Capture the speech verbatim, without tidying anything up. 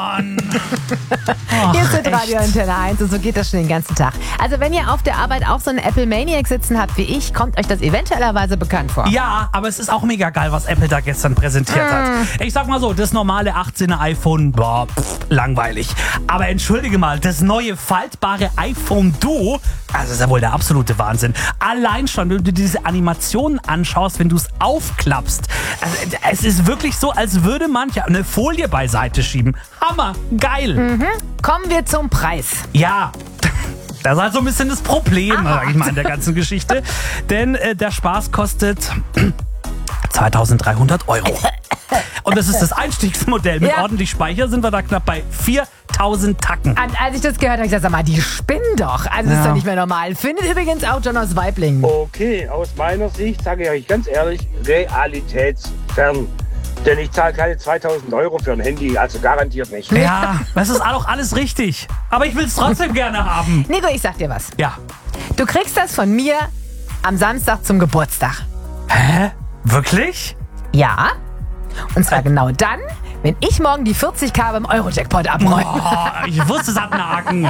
Hier ist das Radio Antenne eins und so geht das schon den ganzen Tag. Also wenn ihr auf der Arbeit auch so einen Apple Maniac sitzen habt wie ich, kommt euch das eventuellerweise bekannt vor. Ja, aber es ist auch mega geil, was Apple da gestern präsentiert mm. hat. Ich sag mal so, das normale achtzehner iPhone, boah, pff, langweilig. Aber entschuldige mal, das neue faltbare iPhone Duo, also das ist ja wohl der absolute Wahnsinn. Allein schon, wenn du diese Animationen anschaust, wenn du es aufklappst. Also, es ist wirklich so, als würde man ja eine Folie beiseite schieben. Hammer, geil. Mhm. Kommen wir zum Preis. Ja, das ist halt so ein bisschen das Problem, sag ich mal, in der ganzen Geschichte. Denn äh, der Spaß kostet zweitausenddreihundert Euro. Und das ist das Einstiegsmodell. Mit ja. ordentlich Speicher sind wir da knapp bei viertausend Tacken. Und als ich das gehört habe, ich gesagt, sag mal, die spinnen doch. Also das ja. ist doch nicht mehr normal. Findet übrigens auch John aus Waiblingen. Okay, aus meiner Sicht, sage ich euch ganz ehrlich, realitätsfern. Denn ich zahle keine zweitausend Euro für ein Handy, also garantiert nicht. Ja, das ist auch alles richtig. Aber ich will es trotzdem gerne haben. Nico, ich sag dir was. Ja. Du kriegst das von mir am Samstag zum Geburtstag. Hä? Wirklich? Ja. Und zwar genau dann, wenn ich morgen die vierzig K beim Euro-Jackpot abräume. Oh, ich wusste, es hat einen Haken.